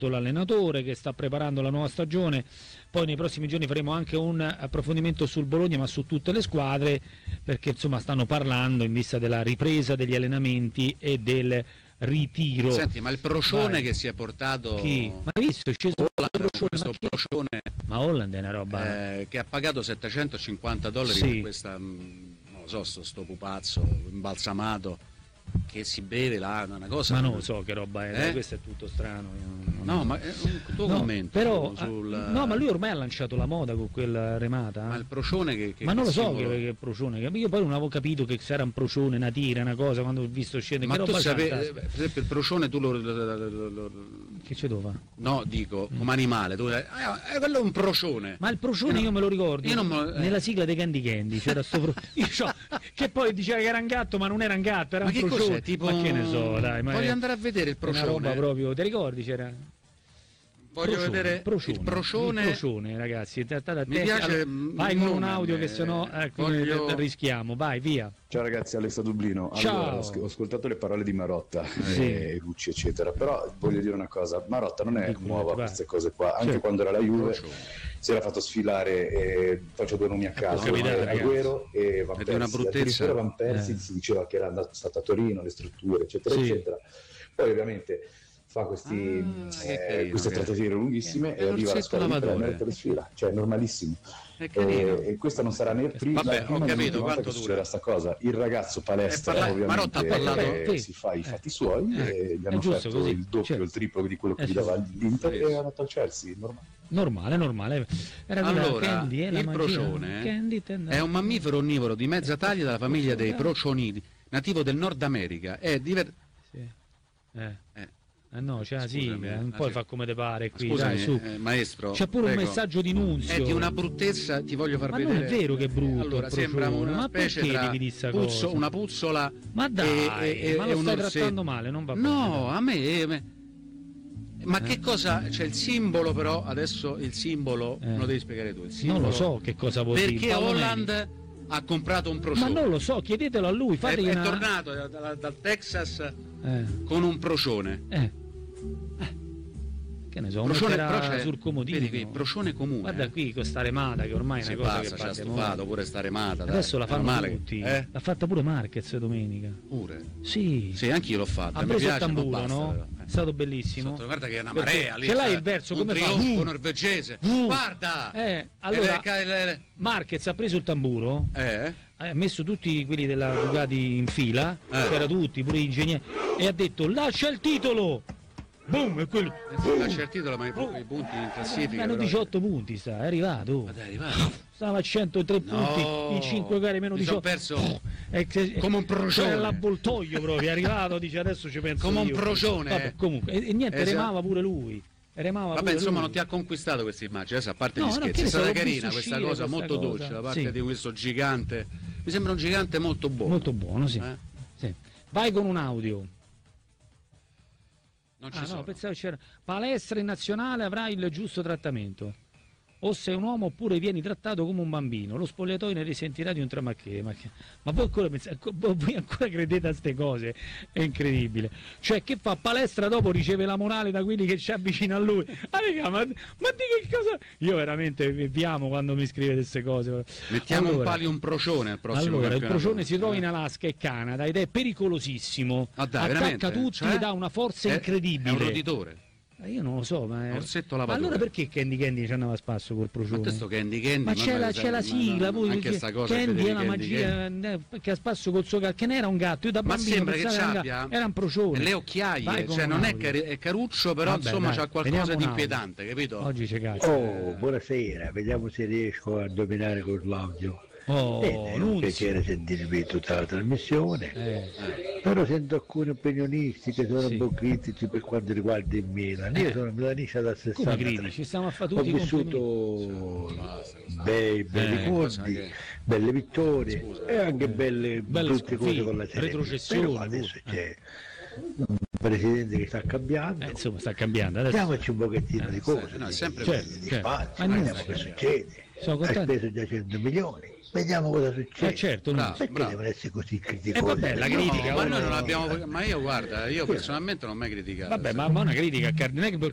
l'allenatore che sta preparando la nuova stagione. Poi nei prossimi giorni faremo anche un approfondimento sul Bologna, ma su tutte le squadre, perché insomma stanno parlando in vista della ripresa degli allenamenti e del ritiro. Senti, ma il procione che si è portato... Chi? Ma hai visto? È sceso questo procione ma Holland è una roba... che ha pagato $750 sì. per questa, non lo so, sto pupazzo imbalsamato che si beve là, una cosa... Ma non lo so che roba è, questo è tutto strano. No, ma un tuo commento però, sul... No, ma lui ormai ha lanciato la moda con quella remata. Ma il procione che ma non lo so simbolo... che procione. Io poi non avevo capito che c'era un procione, una tira, una cosa, quando ho visto scendere. Ma che tu roba sapevi, c'è? per esempio il procione tu Che ce dove fa? No, dico, come animale, tu quello è un procione. Ma il procione io me lo ricordo. Nella sigla dei Candy Candy c'era sto che poi diceva che era un gatto, ma non era un gatto, era ma un che procione. Cos'è? Tipo... Ma che ne so, dai, ma voglio andare a vedere il procione. Una roba proprio, ti ricordi c'era? Voglio vedere il procione, ragazzi. Mi piace. Vai con un audio che sennò rischiamo. Vai, via. Ciao ragazzi, Alex da Dublino. Allora, ho ascoltato le parole di Marotta, Lucci eccetera, però voglio dire una cosa, Marotta non è nuova queste cose qua, anche quando era la Juve si era fatto sfilare, faccio due nomi a caso, Agüero e Van Persie. Addirittura Van Persie si diceva che era stato a Torino, le strutture eccetera eccetera, poi ovviamente fa queste trattative lunghissime e arriva alla squadra per merito di sfila, cioè è normalissimo. E questa non sarà né prima che succederà sta cosa. Il ragazzo Palestra ovviamente si fa i fatti suoi e gli hanno offerto il doppio, il triplo di quello che gli dava l'Inter e è andato al Chelsea, normale. Allora, il procione è un mammifero onnivoro di mezza taglia della famiglia dei procionidi, nativo del Nord America. È no, c'è la sigla, non puoi fare come te pare qui. Scusami, dai, su. Maestro. C'è pure un messaggio di Nunzio. È di una bruttezza, ti voglio far vedere. Ma non è vero che è brutto. Allora, sembra una specie tra una puzzola. Ma dai, ma lo stai trattando male, non va bene. No, a me. Ma che cosa? C'è il simbolo, però adesso il simbolo me lo devi spiegare tu. Il simbolo, non lo so che cosa vuol dire. Perché Holland ha comprato un procione. Ma non lo so, chiedetelo a lui. È tornato dal Texas con un procione. Che ne so, procione sul comodino. Vedi qui, procione comune. Guarda qui con sta remata che ormai è una cosa che ci ha stufato pure sta remata. Adesso la fanno tutti. L'ha fatta pure Marquez domenica. Pure? Sì, anche io l'ho fatta. Ha preso il tamburo, no? È stato bellissimo. Guarda che è una marea lì. Ce l'hai il verso come fa? Un trionfo norvegese. Guarda! Allora Marquez ha preso il tamburo. Ha messo tutti quelli della Ducati in fila, c'era tutti, pure gli ingegneri, e ha detto lascia il titolo! Boom! E quello. Lascia il titolo, ma i punti in classifica. Meno 18 punti è arrivato. Ma dai, è arrivato. Stava a 103 punti in 5 gare meno 18. Perso come un procione. C'era l'avvoltoio proprio, è arrivato, dice adesso ci penso come io. un procione. Vabbè, comunque, e niente, remava pure lui. Vabbè, insomma, non ti ha conquistato questa immagine, adesso a parte gli scherzi, è stata carina questa cosa, molto dolce da parte di questo gigante. Mi sembra un gigante molto buono. Molto buono, sì. Vai con un audio. Non ci sono. No, pensavo c'era. Palestra in nazionale avrà il giusto trattamento. O sei un uomo oppure vieni trattato come un bambino. Lo spogliatoio ne risentirà di un tramacché. Ma voi ancora credete a queste cose? È incredibile. Cioè, che fa? Palestra dopo riceve la morale da quelli che ci avvicina a lui. Ma di che cosa? Io veramente vi amo quando mi scrivete queste cose. Mettiamo un palio, un procione al prossimo campionato. Il procione si trova in Alaska e Canada ed è pericolosissimo. Attacca tutti e dà una forza incredibile. È un roditore. Io non lo so, ma orsetto lavatore. Allora perché Candy Candy ci andava a spasso col procione? Ma questo Candy, ma c'è la sigla, poi anche sta cosa Candy è una magia che a spasso col suo gatto, che ne era un gatto, io da bambino ma sembra che era un procione. Le occhiaie, cioè non è caruccio, però insomma c'ha qualcosa di inquietante, capito? Oggi c'è cazzo. Buonasera, vediamo se riesco a dominare con l'audio. È un piacere sentirvi tutta la trasmissione, però sento alcuni opinionisti che sono un po' critici per quanto riguarda il Milan. Io sono milanista da 63, ho vissuto bei ricordi, belle vittorie e anche belle brutte cose con la Serie. Però adesso c'è un presidente che sta cambiando, insomma sta cambiando, adesso diamoci un pochettino di cose, di spazio, vediamo che succede. Hai speso già 100 milioni, vediamo cosa succede. Certo, perché devono essere così criticosi? Vabbè, la critica, ma noi non abbiamo, ma io guarda, personalmente non ho mai criticato. Vabbè, ma una critica non è che